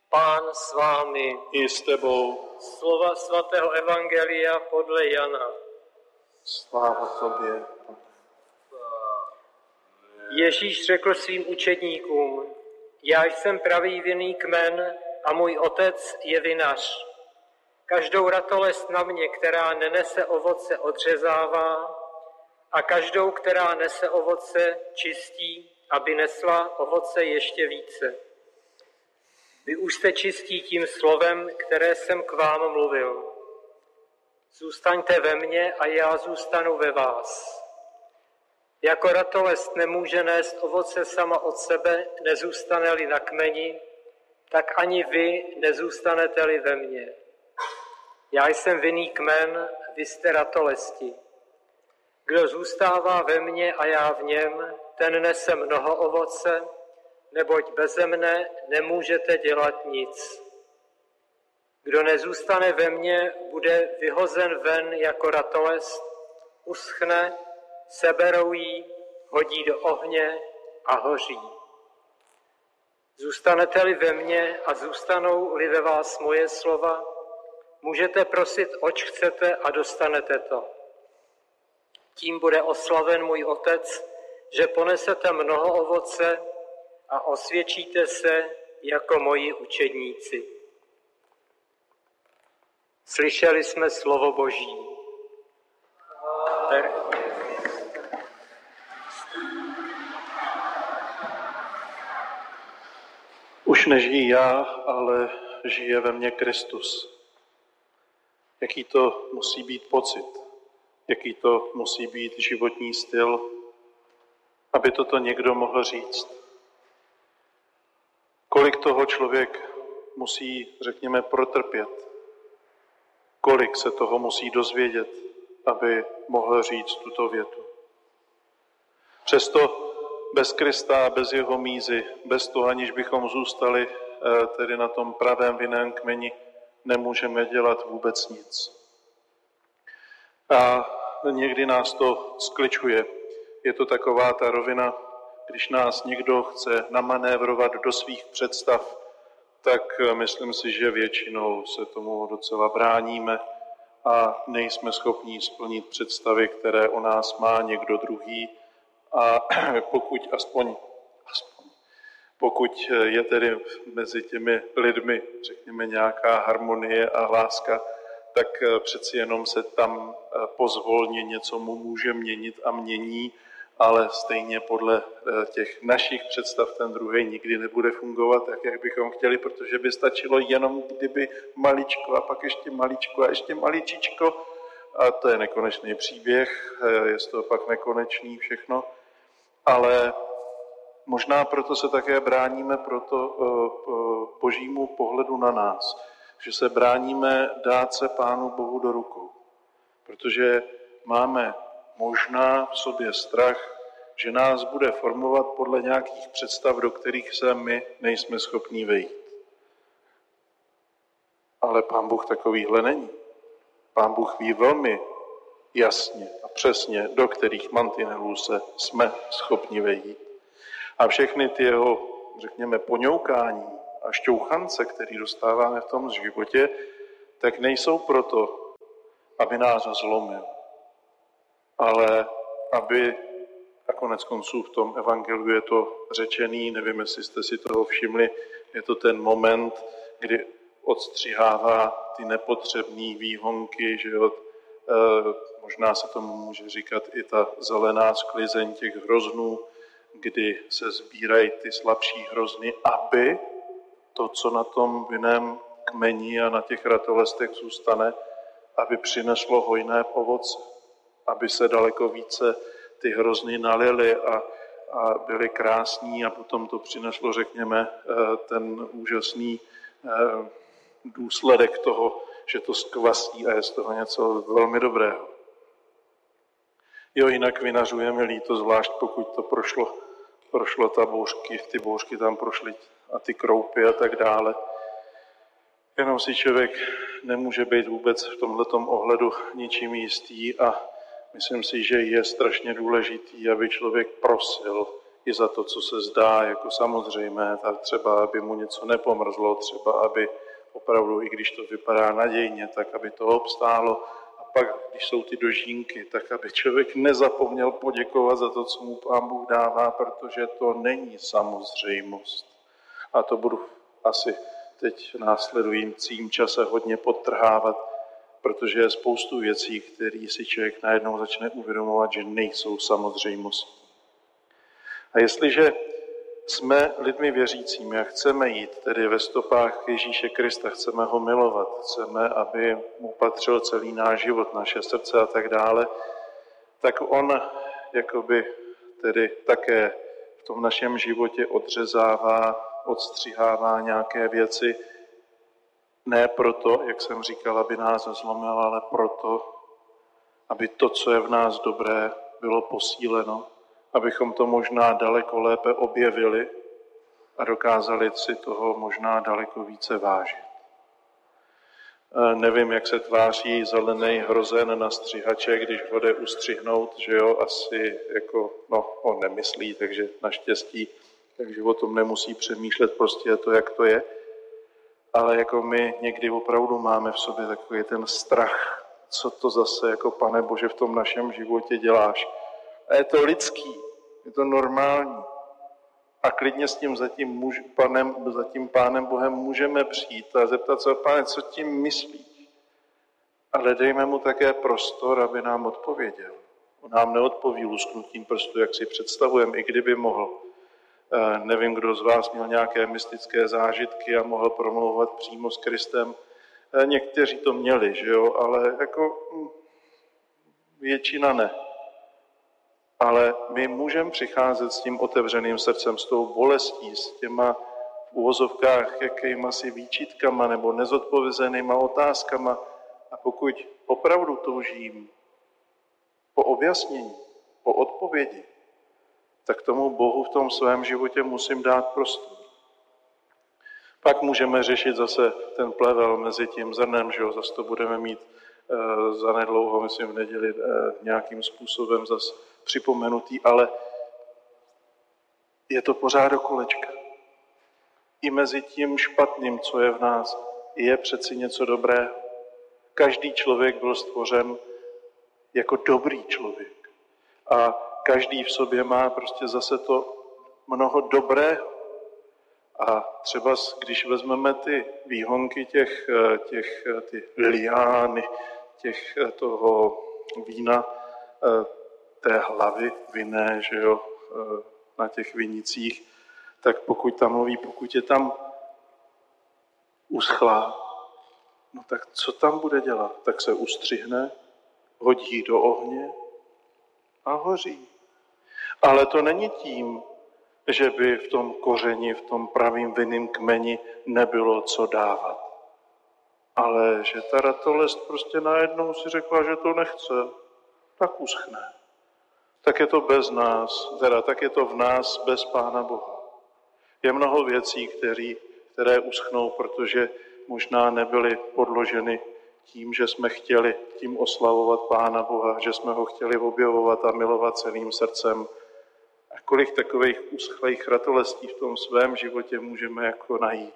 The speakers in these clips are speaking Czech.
Pán s vámi. I s tebou. Slova svatého evangelia podle Jana. Sláva tobě. Ježíš řekl svým učedníkům: Já jsem pravý vinný kmen a můj otec je vinař. Každou ratolest na mě, která nenese ovoce, odřezává a každou, která nese ovoce, čistí, aby nesla ovoce ještě více. Vy už jste čistí tím slovem, které jsem k vám mluvil. Zůstaňte ve mně a já zůstanu ve vás. Jako ratolest nemůže nést ovoce sama od sebe, nezůstane-li na kmeni, tak ani vy nezůstanete-li ve mně. Já jsem vinný kmen, vy jste ratolesti. Kdo zůstává ve mně a já v něm, ten nese mnoho ovoce, neboť beze mne nemůžete dělat nic. Kdo nezůstane ve mně, bude vyhozen ven jako ratolest, uschne, seberou ji, hodí do ohně a hoří. Zůstanete-li ve mně a zůstanou-li ve vás moje slova, můžete prosit, oč chcete a dostanete to. Tím bude oslaven můj otec, že ponesete mnoho ovoce a osvědčíte se jako moji učedníci. Slyšeli jsme slovo Boží. Už nežijí já, ale žije ve mně Kristus. Jaký to musí být pocit, jaký to musí být životní styl, aby toto někdo mohl říct. Kolik toho člověk musí, řekněme, protrpět, kolik se toho musí dozvědět, aby mohl říct tuto větu. Přesto bez Krista, bez jeho mízy, bez toho, aniž bychom zůstali tedy na tom pravém vinném kmeni, nemůžeme dělat vůbec nic. A někdy nás to skličuje. Je to taková ta rovina, když nás někdo chce namanévrovat do svých představ, tak myslím si, že většinou se tomu docela bráníme a nejsme schopni splnit představy, které o nás má někdo druhý. A pokud je tedy mezi těmi lidmi, řekněme, nějaká harmonie a láska, tak přeci jenom se tam pozvolně něco mu může měnit a mění, ale stejně podle těch našich představ ten druhý nikdy nebude fungovat tak, jak bychom chtěli, protože by stačilo jenom kdyby maličko a pak ještě maličko a ještě maličičko a to je nekonečný příběh, je z toho pak nekonečný všechno, ale možná proto se také bráníme proto Božímu pohledu na nás, že se bráníme dát se Pánu Bohu do rukou, protože máme možná v sobě strach, že nás bude formovat podle nějakých představ, do kterých se my nejsme schopní vejít. Ale Pán Bůh takovýhle není. Pán Bůh ví velmi jasně a přesně, do kterých mantinelů se jsme schopni vejít. A všechny ty jeho, řekněme, poňoukání a šťouchance, které dostáváme v tom životě, tak nejsou proto, aby nás zlomil, ale aby, a konec konců v tom evangeliu je to řečený, nevím, jestli jste si toho všimli, je to ten moment, kdy odstřihává ty nepotřebné výhonky, že možná se tomu může říkat i ta zelená sklizeň těch hroznů, kdy se sbírají ty slabší hrozny, aby to, co na tom vinném kmeni a na těch ratolestech zůstane, aby přineslo hojné ovoce, aby se daleko více ty hrozny nalily a byly krásní a potom to přineslo, řekněme, ten úžasný důsledek toho, že to skvasí a je z toho něco velmi dobrého. Jo, jinak vinařujeme líto, zvlášť pokud to prošlo ty bouřky tam prošly a ty kroupy a tak dále. Jenom si člověk nemůže být vůbec v tomhletom ohledu ničím jistý a myslím si, že je strašně důležitý, aby člověk prosil, i za to, co se zdá jako samozřejmé, tak třeba, aby mu něco nepomrzlo, třeba, aby opravdu, i když to vypadá nadějně, tak aby to obstálo. A pak, když jsou ty dožínky, tak aby člověk nezapomněl poděkovat za to, co mu Pán Bůh dává, protože to není samozřejmost. A to budu asi teď v následujícím čase hodně podtrhávat, protože je spoustu věcí, které si člověk najednou začne uvědomovat, že nejsou samozřejmostí. A jestliže jsme lidmi věřícími a chceme jít tedy ve stopách Ježíše Krista, chceme ho milovat, chceme, aby mu patřil celý náš život, naše srdce a tak dále, tak on jakoby tedy také v tom našem životě odřezává, odstřihává nějaké věci, ne proto, jak jsem říkal, aby nás zlomil, ale proto, aby to, co je v nás dobré, bylo posíleno, abychom to možná daleko lépe objevili a dokázali si toho možná daleko více vážit. Nevím, jak se tváří zelený hrozen na střihače, když ho jde ustřihnout, že jo, asi jako, on nemyslí, takže naštěstí, takže o tom nemusí přemýšlet, prostě je to, jak to je. Ale jako my někdy opravdu máme v sobě takový ten strach, co to zase jako Pane Bože v tom našem životě děláš. A je to lidský, je to normální. A klidně s tím za tím Pánem Bohem můžeme přijít a zeptat se, Pane, co tím myslíš? Ale dejme mu také prostor, aby nám odpověděl. On nám neodpoví lusknutím prstu, jak si představujeme, i kdyby mohl. Nevím, kdo z vás měl nějaké mystické zážitky a mohl promlouvat přímo s Kristem. Někteří to měli, že jo, ale jako většina ne. Ale my můžeme přicházet s tím otevřeným srdcem, s tou bolestí, s těma v uvozovkách jakýma si výčitkama nebo nezodpovězenýma otázkama. A pokud opravdu toužím po objasnění, po odpovědi, tak tomu Bohu v tom svém životě musím dát prostor. Pak můžeme řešit zase ten plevel mezi tím zrnem, že jo, zase to budeme mít zanedlouho, myslím v neděli nějakým způsobem zase připomenutý, ale je to pořád do kolečka. I mezi tím špatným, co je v nás, je přeci něco dobrého. Každý člověk byl stvořen jako dobrý člověk. A každý v sobě má prostě zase to mnoho dobrého. A třeba když vezmeme ty výhonky ty liány, toho vína, té hlavy vinné, že jo, na těch vinicích, tak pokud je tam uschlá, no tak co tam bude dělat? Tak se ustřihne, hodí do ohně a hoří. Ale to není tím, že by v tom kořeni, v tom pravým vinným kmeni nebylo co dávat. Ale že ta ratolest prostě najednou si řekla, že to nechce, tak uschne. Tak je to bez nás, tak je to v nás bez Pána Boha. Je mnoho věcí, které uschnou, protože možná nebyly podloženy tím, že jsme chtěli tím oslavovat Pána Boha, že jsme ho chtěli objevovat a milovat celým srdcem. A kolik takových uschlých ratolestí v tom svém životě můžeme jako najít.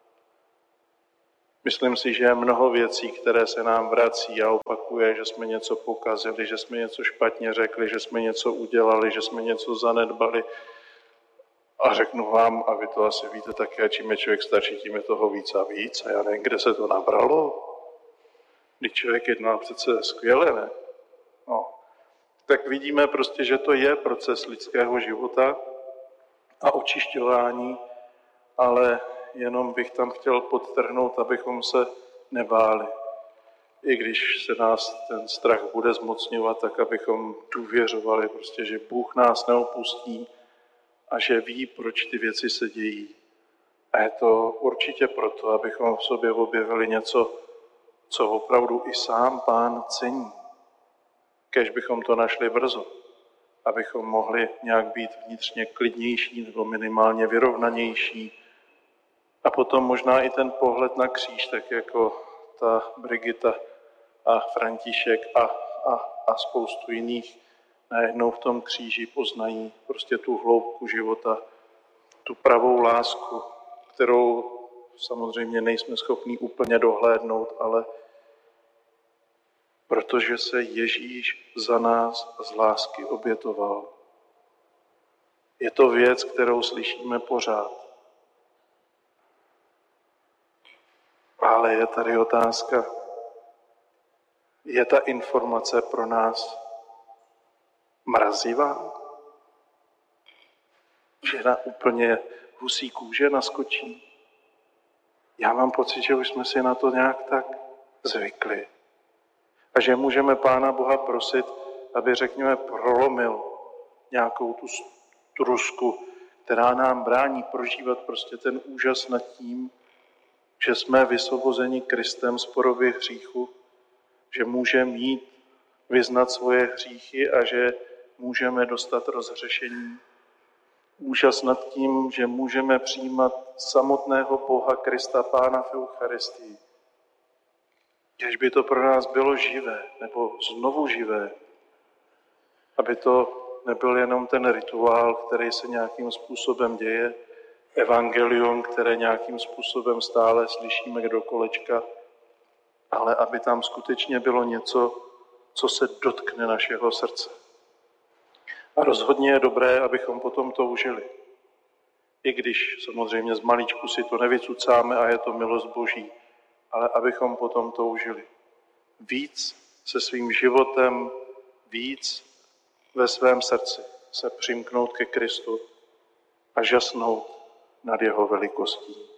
Myslím si, že je mnoho věcí, které se nám vrací a opakuje, že jsme něco pokazili, že jsme něco špatně řekli, že jsme něco udělali, že jsme něco zanedbali. A řeknu vám, a vy to asi víte také, čím je člověk starší, tím je toho víc a víc. A já nevím, kde se to nabralo. Když člověk jedná přece skvěle, ne? No. Tak vidíme prostě, že to je proces lidského života a očišťování, ale jenom bych tam chtěl podtrhnout, abychom se nebáli. I když se nás ten strach bude zmocňovat, tak abychom důvěřovali prostě, že Bůh nás neopustí a že ví, proč ty věci se dějí. A je to určitě proto, abychom v sobě objevili něco, co opravdu i sám Pán cení. Kéž bychom to našli brzo, abychom mohli nějak být vnitřně klidnější nebo minimálně vyrovnanější. A potom možná i ten pohled na kříž, tak jako ta Brigita a František a spoustu jiných najednou v tom kříži poznají prostě tu hloubku života, tu pravou lásku, kterou samozřejmě nejsme schopni úplně dohlédnout, ale protože se Ježíš za nás z lásky obětoval. Je to věc, kterou slyšíme pořád. Ale je tady otázka, je ta informace pro nás mrazivá? Že na úplně husí kůže naskočí? Já mám pocit, že už jsme si na to nějak tak zvykli. A že můžeme Pána Boha prosit, aby, řekněme, prolomil nějakou tu strusku, která nám brání prožívat prostě ten úžas nad tím, že jsme vysvobozeni Kristem z podoby hříchu, že můžeme jít vyznat svoje hříchy a že můžeme dostat rozhřešení. Úžas nad tím, že můžeme přijímat samotného Boha Krista Pána v Eucharistii. Když by to pro nás bylo živé, nebo znovu živé, aby to nebyl jenom ten rituál, který se nějakým způsobem děje, evangelium, které nějakým způsobem stále slyšíme do kolečka, ale aby tam skutečně bylo něco, co se dotkne našeho srdce. A rozhodně je dobré, abychom potom toužili. I když samozřejmě z maličku si to nevycucáme a je to milost Boží, ale abychom potom toužili. Víc se svým životem, víc ve svém srdci se přimknout ke Kristu a žasnout nad jeho velikostí.